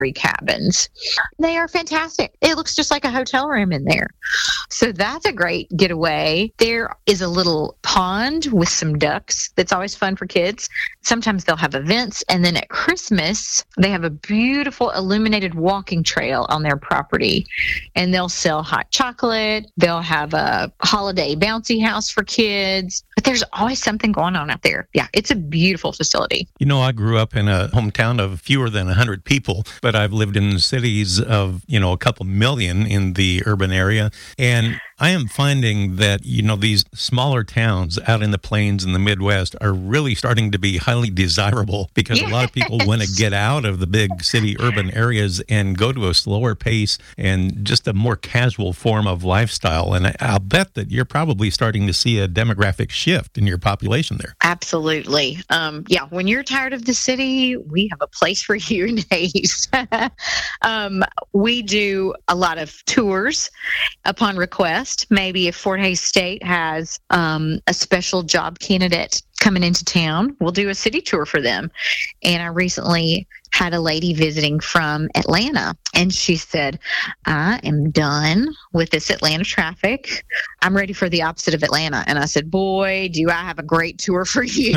cabins. They are fantastic. It looks just like a hotel room in there. So that's a great getaway. There is a little pond with some ducks that's always fun for kids. Sometimes they'll have events. And then at Christmas, they have a beautiful illuminated walking trail on their property. And they'll sell hot chocolate. They'll have a holiday bouncy house for kids. But there's always something going on out there. Yeah, it's a beautiful facility. You know, I grew up in a hometown of fewer than 100 people, but I've lived in cities of, a couple million in the urban area. And I am finding that, these smaller towns out in the plains in the Midwest are really starting to be highly desirable because a lot of people want to get out of the big city urban areas and go to a slower pace and just a more casual form of lifestyle. And I'll bet that you're probably starting to see a demographic shift in your population there. Absolutely. When you're tired of the city, we have a place for you in Hays. We do a lot of tours upon request. Maybe if Fort Hays State has a special job candidate coming into town, we'll do a city tour for them. And I recently had a lady visiting from Atlanta, and she said, I am done with this Atlanta traffic. I'm ready for the opposite of Atlanta. And I said, boy, do I have a great tour for you.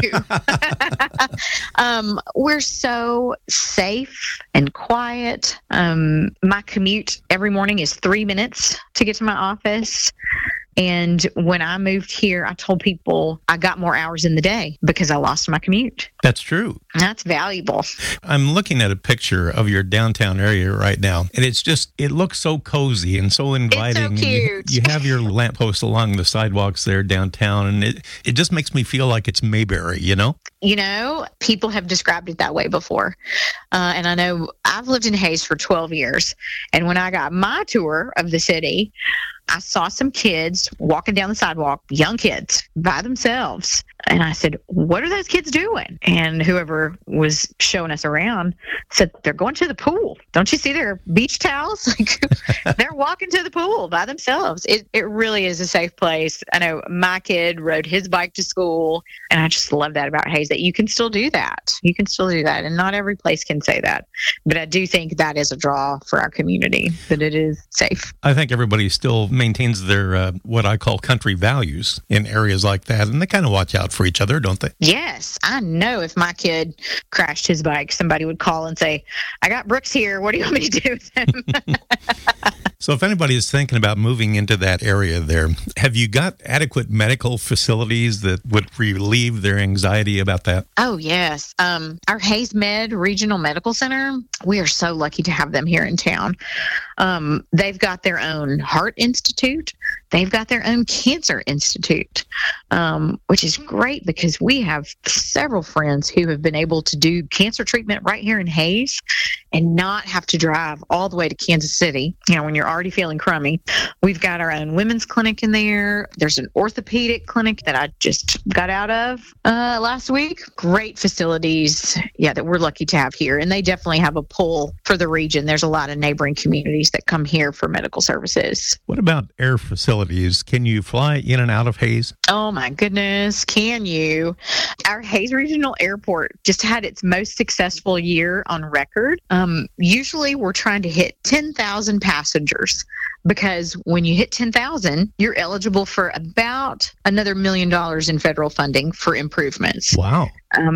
We're so safe and quiet. My commute every morning is 3 minutes to get to my office. And when I moved here, I told people I got more hours in the day because I lost my commute. That's true. That's valuable. I'm looking at a picture of your downtown area right now, and it looks so cozy and so inviting. It's so cute. You have your lamppost along the sidewalks there downtown, and it just makes me feel like it's Mayberry, People have described it that way before. And I know I've lived in Hays for 12 years, and when I got my tour of the city, I saw some kids walking down the sidewalk, young kids, by themselves. And I said, what are those kids doing? And whoever was showing us around said, they're going to the pool. Don't you see their beach towels? They're walking to the pool by themselves. It really is a safe place. I know my kid rode his bike to school, and I just love that about Hays, that you can still do that. You can still do that. And not every place can say that. But I do think that is a draw for our community, that it is safe. I think everybody still maintains their, what I call country values in areas like that. And they kind of watch out for each other, don't they? Yes. I know if my kid crashed his bike, somebody would call and say, I got Brooks here. What do you want me to do with him? So if anybody is thinking about moving into that area there, have you got adequate medical facilities that would relieve their anxiety about that? Oh, yes. Our Hays Med Regional Medical Center, we are so lucky to have them here in town. They've got their own heart institute. They've got their own cancer institute, which is great because we have several friends who have been able to do cancer treatment right here in Hays and not have to drive all the way to Kansas City, when you're already feeling crummy. We've got our own women's clinic in there. There's an orthopedic clinic that I just got out of last week. Great facilities, that we're lucky to have here. And they definitely have a pull for the region. There's a lot of neighboring communities that come here for medical services. What about air facilities? Can you fly in and out of Hays? Oh my goodness, can you? Our Hays Regional Airport just had its most successful year on record. Usually we're trying to hit 10,000 passengers because when you hit 10,000, you're eligible for about another $1 million in federal funding for improvements. Wow.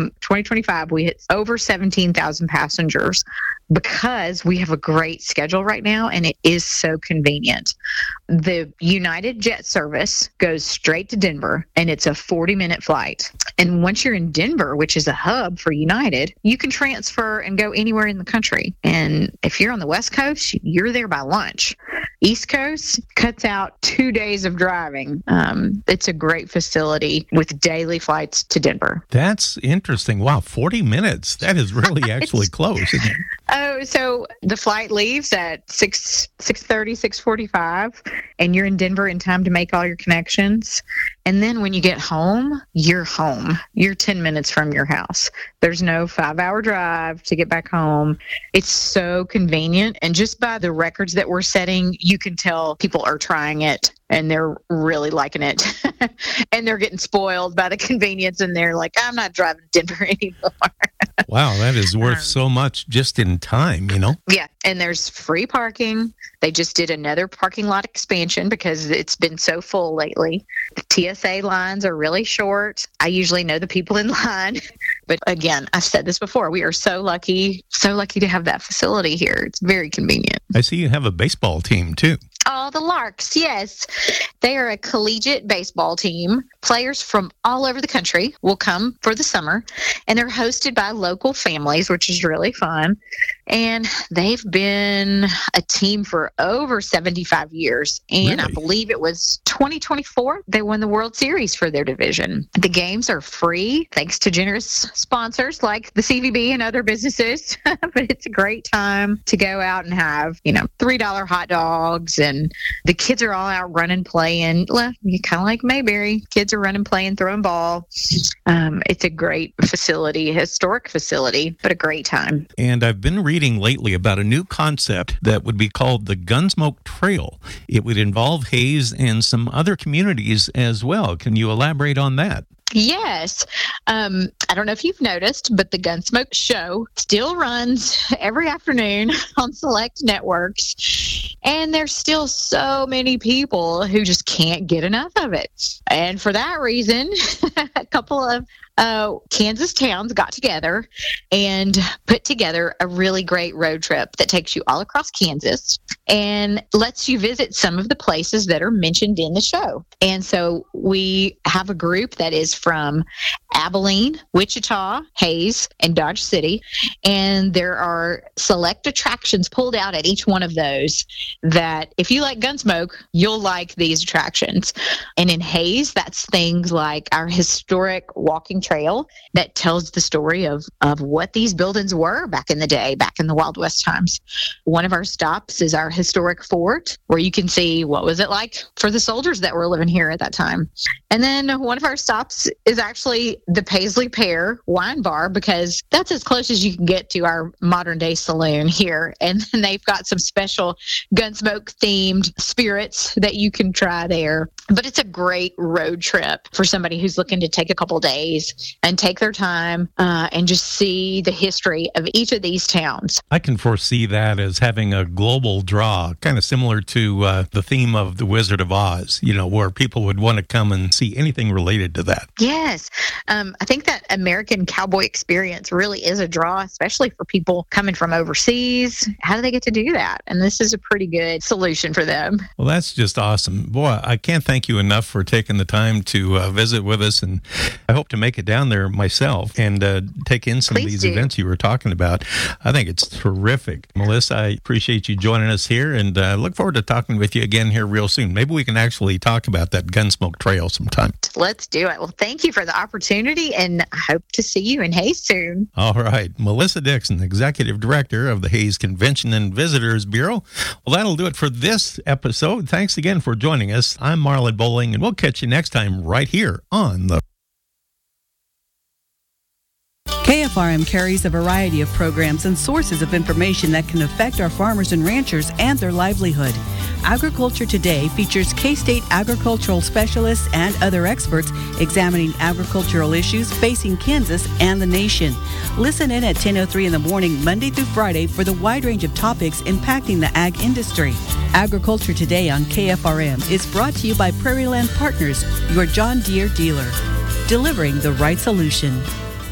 2025, we hit over 17,000 passengers because we have a great schedule right now, and it is so convenient. The United Jet service goes straight to Denver, and it's a 40-minute flight. And once you're in Denver, which is a hub for United, you can transfer and go anywhere in the country. And if you're on the West Coast, you're there by lunch. East Coast cuts out 2 days of driving. It's a great facility with daily flights to Denver. That's interesting. Wow, 40 minutes. That is really actually close, isn't it? Oh, so the flight leaves at 6:30, 6:45, and you're in Denver in time to make all your connections. And then when you get home, you're home. You're 10 minutes from your house. There's no 5-hour drive to get back home. It's so convenient. And just by the records that we're setting, you can tell people are trying it and they're really liking it. And they're getting spoiled by the convenience, and they're like, I'm not driving to Denver anymore. Wow, that is worth so much just in time, Yeah, and there's free parking. They just did another parking lot expansion because it's been so full lately. The TSA lines are really short. I usually know the people in line. But again, I've said this before, we are so lucky to have that facility here. It's very convenient. I see you have a baseball team, too. Oh, the Larks, yes. They are a collegiate baseball team. Players from all over the country will come for the summer, and they're hosted by local families, which is really fun. And they've been a team for over 75 years. And Really? I believe it was 2024, they won the World Series for their division. The games are free, thanks to generous sponsors like the CVB and other businesses. But it's a great time to go out and have, $3 hot dogs, and the kids are all out running, playing. Well, kind of like Mayberry. Kids are running, playing, throwing ball. It's a great facility, historic facility, but a great time. And I've been reading lately about a new concept that would be called the Gunsmoke Trail. It would involve Hays and some other communities as well. Can you elaborate on that? Yes. I don't know if you've noticed, but the Gunsmoke show still runs every afternoon on select networks. And there's still so many people who just can't get enough of it. And for that reason, a couple of Kansas towns got together and put together a really great road trip that takes you all across Kansas and lets you visit some of the places that are mentioned in the show. And so we have a group that is from Abilene, Wichita, Hays, and Dodge City. And there are select attractions pulled out at each one of those that if you like Gunsmoke, you'll like these attractions. And in Hays, that's things like our historic walking trail that tells the story of what these buildings were back in the day, back in the Wild West times. One of our stops is our historic fort, where you can see what was it like for the soldiers that were living here at that time. And then one of our stops is actually the Paisley Pear Wine Bar, because that's as close as you can get to our modern day saloon here. And then they've got some special Gunsmoke themed spirits that you can try there. But it's a great road trip for somebody who's looking to take a couple days and take their time and just see the history of each of these towns. I can foresee that as having a global draw, kind of similar to the theme of The Wizard of Oz, where people would want to come and see anything related to that. Yes. I think that American cowboy experience really is a draw, especially for people coming from overseas. How do they get to do that? And this is a pretty good solution for them. Well, that's just awesome. Boy, I can't thank you enough for taking the time to visit with us, and I hope to make it down there myself and take in some of these events you were talking about. I think it's terrific. Melissa, I appreciate you joining us here, and look forward to talking with you again here real soon. Maybe we can actually talk about that Gunsmoke Trail sometime. Let's do it. Well, thank you for the opportunity, and I hope to see you in Hays soon. All right. Melissa Dixon, Executive Director of the Hays Convention and Visitors Bureau. Well, that'll do it for this episode. Thanks again for joining us. I'm Marlon Bowling, and we'll catch you next time right here on the KFRM carries a variety of programs and sources of information that can affect our farmers and ranchers and their livelihood. Agriculture Today features K-State agricultural specialists and other experts examining agricultural issues facing Kansas and the nation. Listen in at 10:03 in the morning, Monday through Friday, for the wide range of topics impacting the ag industry. Agriculture Today on KFRM is brought to you by Prairie Land Partners, your John Deere dealer, delivering the right solution.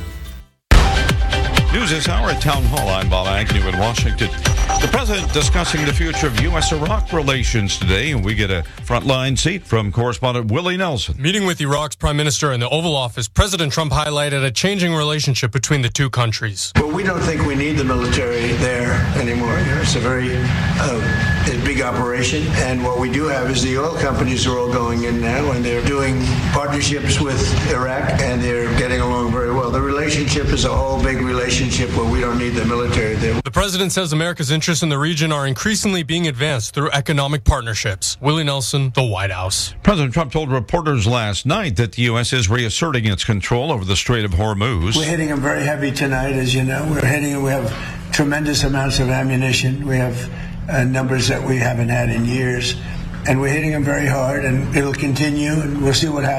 News this hour at Town Hall. I'm Bob Agnew in Washington. The president discussing the future of U.S.-Iraq relations today, and we get a frontline seat from correspondent Willie Nelson. Meeting with Iraq's prime minister in the Oval Office, President Trump highlighted a changing relationship between the two countries. Well, we don't think we need the military there anymore. It's a very big operation, and what we do have is the oil companies are all going in now, and they're doing partnerships with Iraq, and they're getting along very well. The relationship is a whole big relationship where we don't need the military there. The president says America's interests in the region are increasingly being advanced through economic partnerships. Willie Nelson, the White House. President Trump told reporters last night that the U.S. is reasserting its control over the Strait of Hormuz. We're hitting them very heavy tonight, as you know. We have tremendous amounts of ammunition. We have numbers that we haven't had in years. And we're hitting them very hard, and it'll continue, and we'll see what happens.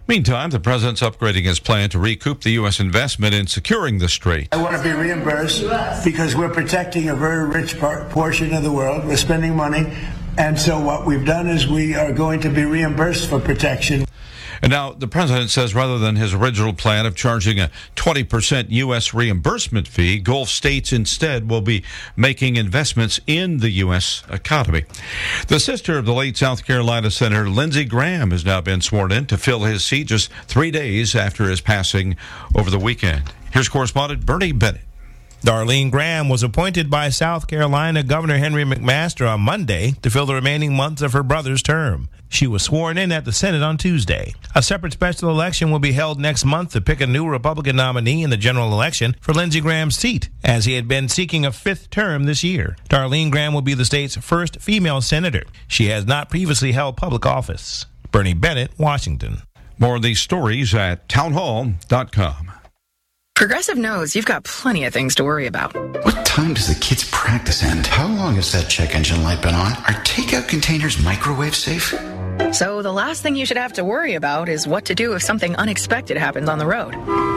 Meantime, the president's upgrading his plan to recoup the U.S. investment in securing the strait. I want to be reimbursed because we're protecting a very rich portion of the world. We're spending money. And so what we've done is we are going to be reimbursed for protection. And now the president says rather than his original plan of charging a 20% U.S. reimbursement fee, Gulf states instead will be making investments in the U.S. economy. The sister of the late South Carolina Senator Lindsey Graham has now been sworn in to fill his seat just 3 days after his passing over the weekend. Here's correspondent Bernie Bennett. Darlene Graham was appointed by South Carolina Governor Henry McMaster on Monday to fill the remaining months of her brother's term. She was sworn in at the Senate on Tuesday. A separate special election will be held next month to pick a new Republican nominee in the general election for Lindsey Graham's seat, as he had been seeking a fifth term this year. Darlene Graham will be the state's first female senator. She has not previously held public office. Bernie Bennett, Washington. More of these stories at townhall.com. Progressive knows you've got plenty of things to worry about. What time does the kids' practice end? How long has that check engine light been on? Are takeout containers microwave safe? So the last thing you should have to worry about is what to do if something unexpected happens on the road.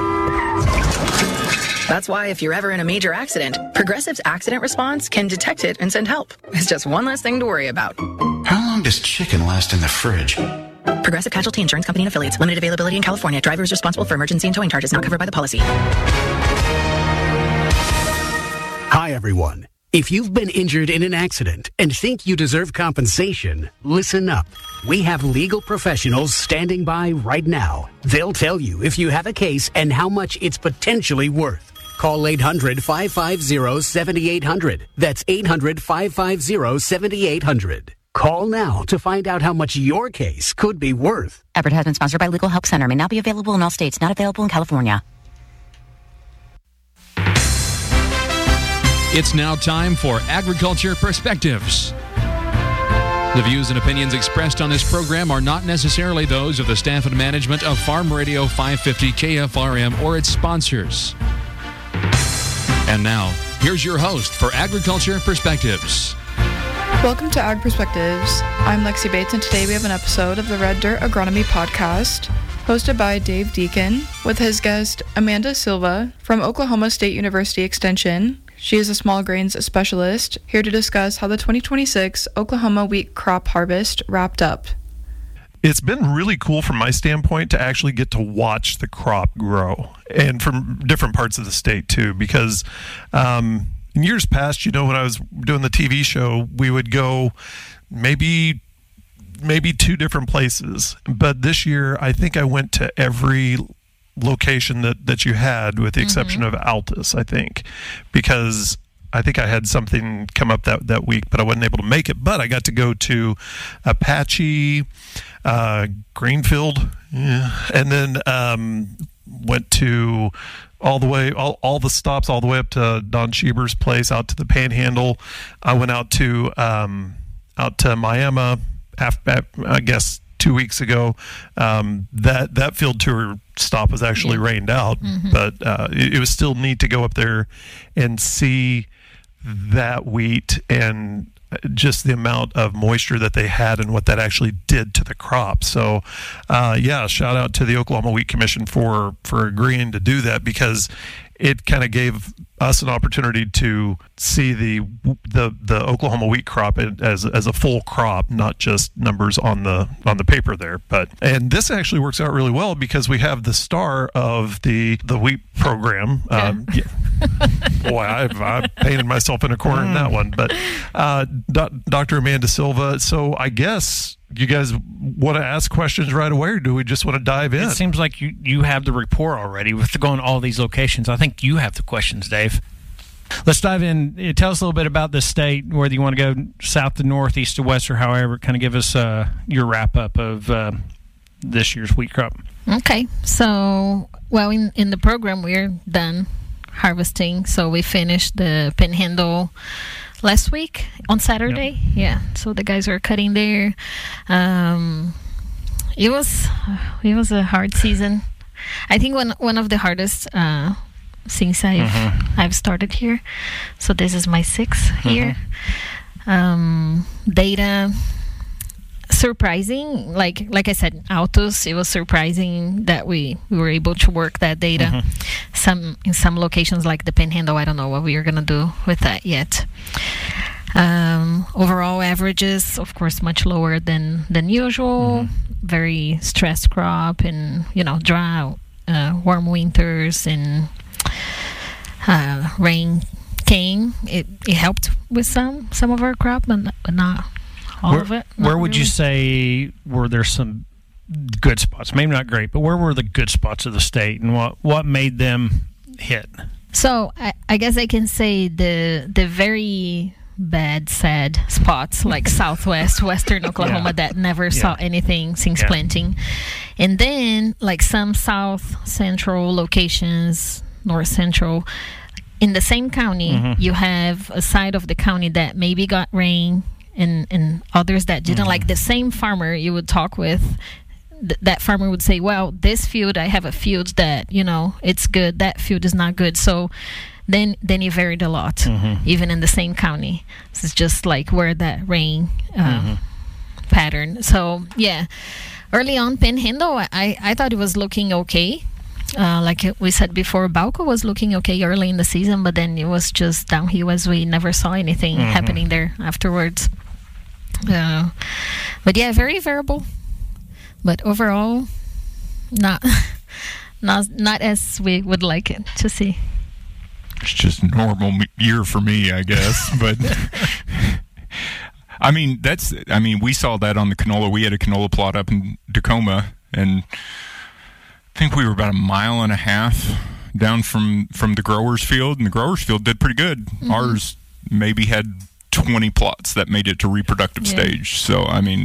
That's why if you're ever in a major accident, Progressive's accident response can detect it and send help. It's just one less thing to worry about. How long does chicken last in the fridge? Progressive Casualty Insurance Company and Affiliates. Limited availability in California. Driver is responsible for emergency and towing charges not covered by the policy. Hi, everyone. If you've been injured in an accident and think you deserve compensation, listen up. We have legal professionals standing by right now. They'll tell you if you have a case and how much it's potentially worth. Call 800-550-7800. That's 800-550-7800. Call now to find out how much your case could be worth. Advertisement sponsored by Legal Help Center. May not be available in all states. Not available in California. It's now time for Agriculture Perspectives. The views and opinions expressed on this program are not necessarily those of the staff and management of Farm Radio 550 KFRM or its sponsors. And now, here's your host for Agriculture Perspectives. Welcome to Ag Perspectives. I'm Lexi Bates, and today we have an episode of the Red Dirt Agronomy Podcast, hosted by Dave Deacon, with his guest Amanda Silva from Oklahoma State University Extension. She is a small grains specialist, here to discuss how the 2026 Oklahoma wheat crop harvest wrapped up. It's been really cool from my standpoint to actually get to watch the crop grow, and from different parts of the state too, because in years past, you know, when I was doing the TV show, we would go maybe 2 different places. But this year, I think I went to every location that you had, with the exception of Altus, I think, because I think I had something come up that week, but I wasn't able to make it. But I got to go to Apache, Greenfield, and then went to all the stops all the way up to Don Schieber's place, out to the Panhandle. I went out to Miami, I guess 2 weeks ago. That field tour stop was actually rained out, but it was still neat to go up there and see that wheat and just the amount of moisture that they had and what that actually did to the crop. So, shout out to the Oklahoma Wheat Commission for agreeing to do that, because it kind of gave us an opportunity to see the Oklahoma wheat crop as a full crop, not just numbers on the paper there. And this actually works out really well, because we have the star of the wheat program. Boy, I've painted myself in a corner in that one. But Dr. Amanda Silva. So I guess you guys want to ask questions right away, or do we just want to dive in? It seems like you have the report already with going to all these locations. I think you have the questions, Dave. Let's dive in. Tell us a little bit about this state, whether you want to go south to north, east to west, or however. Kind of give us your wrap-up of this year's wheat crop. Okay. So, well, in the program, we're done harvesting. So we finished the Panhandle last week on Saturday. Yep. Yeah. So the guys are cutting there. It was a hard season. I think one of the hardest since I've started here. So this is my 6th year. Data surprising. Like I said, Altus, it was surprising that we were able to work that data. In some locations like the Panhandle, I don't know what we are going to do with that yet. Overall averages, of course, much lower than usual. Very stressed crop, and dry, warm winters, and rain came. It helped with some of our crop, but not all of it. Where would you say were there some good spots? Maybe not great, but where were the good spots of the state, and what made them hit? So I guess I can say the very bad, sad spots like Southwest, Western Oklahoma that never saw anything since planting. And then like some South Central locations, North Central, in the same county, you have a side of the county that maybe got rain and others that didn't. Like the same farmer you would talk with, that farmer would say, well, this field, I have a field that, it's good. That field is not good. So then it varied a lot, even in the same county. So it's just like where that rain pattern. So, early on, Panhandle, I thought it was looking okay. Like we said before, Bauco was looking okay early in the season, but then it was just downhill as we never saw anything happening there afterwards. But very variable. But overall, not as we would like it to see. It's just a normal year for me, I guess. But we saw that on the canola. We had a canola plot up in Tacoma, and I think we were about 1.5 miles down from the growers field, and the growers field did pretty good. Ours maybe had 20 plots that made it to reproductive stage. So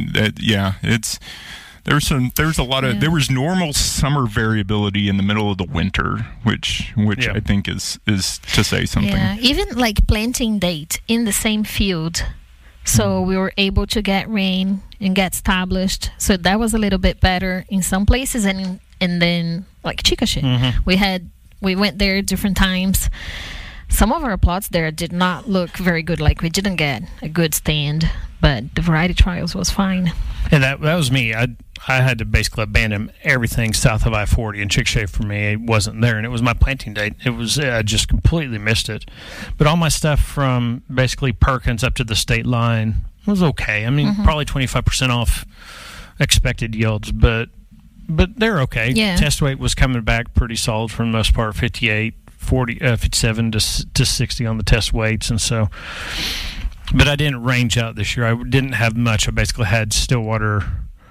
there was normal summer variability in the middle of the winter, which I think is to say something. Yeah, even like planting date in the same field. So we were able to get rain and get established. So that was a little bit better in some places, and then like Chickasha, we went there different times. Some of our plots there did not look very good. Like we didn't get a good stand, but the variety trials was fine. And that was me. I had to basically abandon everything south of I-40, and Chickasha for me, it wasn't there, and it was my planting date. I just completely missed it. But all my stuff from basically Perkins up to the state line was okay. I mean, probably 25% off expected yields, but they're okay. Yeah. Test weight was coming back pretty solid for the most part, 57 to 60 on the test weights, and so. But I didn't range out this year. I didn't have much. I basically had Stillwater,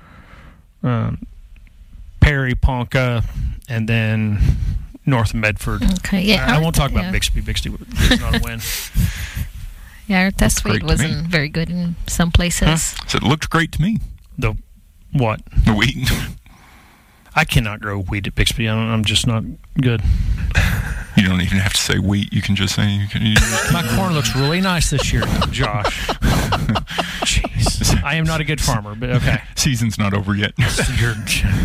Perry, Ponca, and then North of Medford. Okay, yeah. I won't talk about Bixby. Bixby was not a win. Yeah, our test weight wasn't very good in some places. So it looked great to me. The what? The wheat. I cannot grow wheat at Bixby. I'm just not good. You don't even have to say wheat. You can just say my corn looks really nice this year, Josh. Jeez, I am not a good farmer, but okay. Season's not over yet. True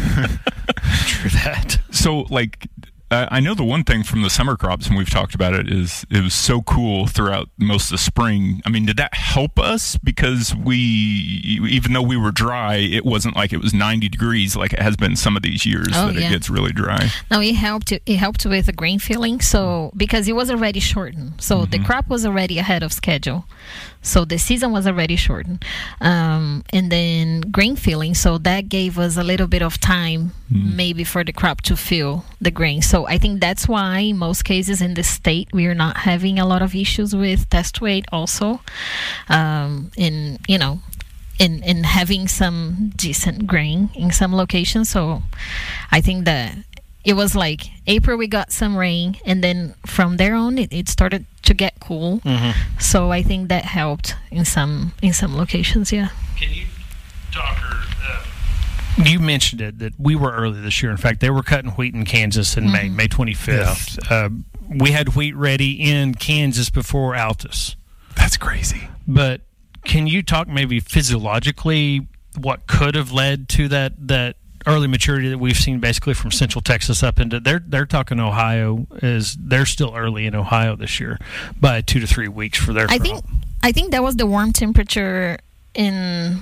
that. So, I know the one thing from the summer crops, and we've talked about it, is it was so cool throughout most of the spring. I mean, did that help us? Because even though we were dry, it wasn't like it was 90 degrees like it has been some of these years it gets really dry. No, it helped with the grain filling. So, because it was already shortened. So the crop was already ahead of schedule. So the season was already shortened. And then grain filling, so that gave us a little bit of time maybe for the crop to fill the grain. So I think that's why in most cases in the state we are not having a lot of issues with test weight also. In having some decent grain in some locations. So I think that it was like April we got some rain, and then from there on it started to get cool. So I think that helped in some locations. Yeah. Can you talk you mentioned it that we were early this year. In fact, they were cutting wheat in Kansas in May 25th. Yeah. We had wheat ready in Kansas before Altus. That's crazy. But can you talk maybe physiologically what could have led to that early maturity that we've seen basically from Central Texas up into they're talking Ohio they're still early in Ohio this year by 2 to 3 weeks for their crop. I think that was the warm temperature in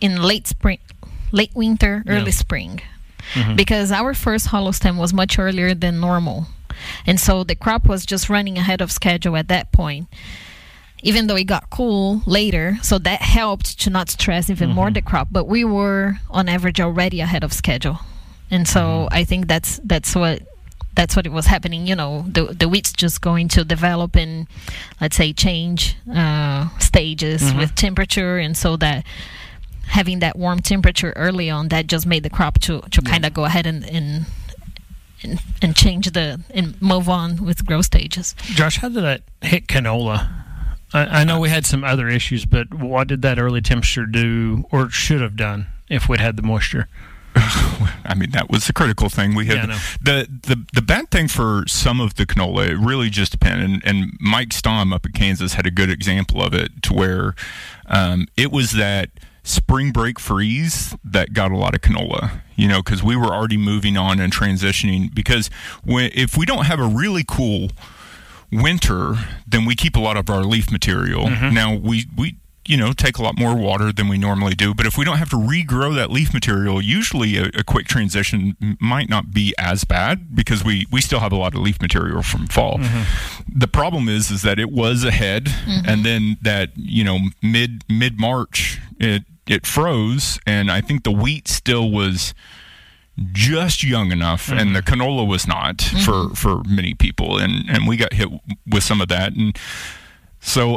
in late winter, early spring. Because our first hollow stem was much earlier than normal. And so the crop was just running ahead of schedule at that point, even though it got cool later. So that helped to not stress even more the crop. But we were, on average, already ahead of schedule. And so I think that's what it was happening. You know, the wheat's just going to develop and, let's say, change stages with temperature. And so that having that warm temperature early on, that just made the crop to kind of go ahead and change and move on with growth stages. Josh, how did that hit canola? I know we had some other issues, but what did that early temperature do, or should have done, if we'd had the moisture? I mean, that was the critical thing. We had the bad thing for some of the canola. It really just depended. And Mike Stamm up in Kansas had a good example of it, to where it was that spring break freeze that got a lot of canola, you know, because we were already moving on and transitioning. Because if we don't have a really cool winter, then we keep a lot of our leaf material. Now we you know, take a lot more water than we normally do, but if we don't have to regrow that leaf material, usually a quick transition might not be as bad, because we still have a lot of leaf material from fall. The problem is that it was ahead, and then that, you know, mid-March it froze, and I think the wheat still was just young enough, and the canola was not for many people, and we got hit with some of that. And so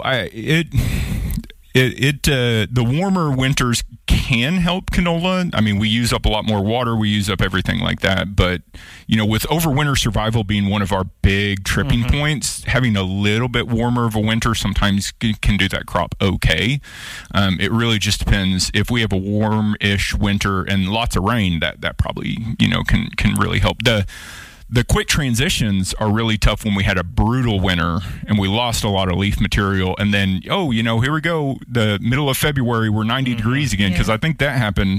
the warmer winters can help canola. I mean, we use up a lot more water, we use up everything like that, but you know, with overwinter survival being one of our big tripping points, having a little bit warmer of a winter sometimes can do that crop okay. It really just depends. If we have a warm-ish winter and lots of rain, that probably, you know, can really help. The quick transitions are really tough when we had a brutal winter and we lost a lot of leaf material, and then, oh, you know, here we go, the middle of February, we're 90 degrees again, because I think that happened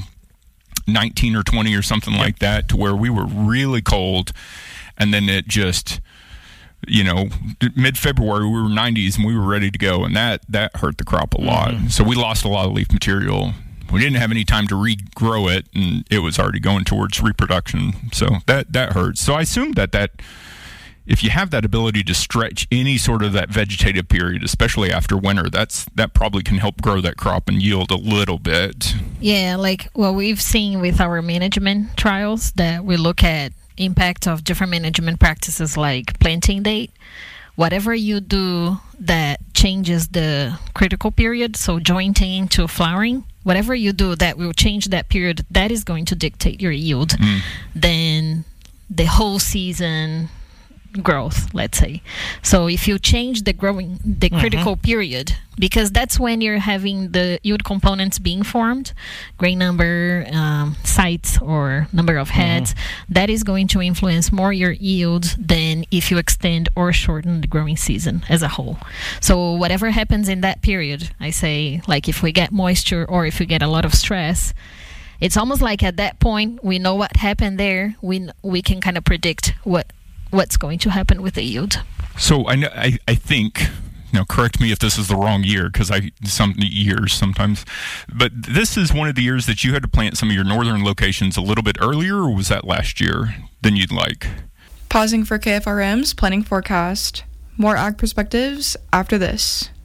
19 or 20 or something like that, to where we were really cold, and then it just, you know, mid-February we were 90s and we were ready to go, and that hurt the crop a lot. So we lost a lot of leaf material. We didn't have any time to regrow it, and it was already going towards reproduction. So that hurts. So I assume that if you have that ability to stretch any sort of that vegetative period, especially after winter, that probably can help grow that crop and yield a little bit. Yeah, like what we've seen with our management trials, that we look at impact of different management practices like planting date. Whatever you do that changes the critical period, so jointing to flowering, whatever you do that will change that period, that is going to dictate your yield. Then the whole season growth, let's say. So if you change the critical period, because that's when you're having the yield components being formed, grain number, sites, or number of heads, that is going to influence more your yield than if you extend or shorten the growing season as a whole. So whatever happens in that period, I say, like if we get moisture or if we get a lot of stress, it's almost like at that point we know what happened there. We can kind of predict what's going to happen with the yield. So I think, now correct me if this is the wrong year, because some years sometimes, but this is one of the years that you had to plant some of your northern locations a little bit earlier, or was that last year than you'd like? Pausing for KFRM's planning forecast. More Ag Perspectives after this.